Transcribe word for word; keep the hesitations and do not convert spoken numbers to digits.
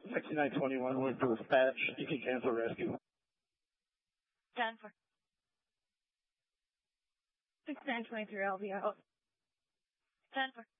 sixty-nine twenty-one, wait for dispatch. You can cancel rescue. ten four. sixty-nine twenty-three, I'll be out. ten four.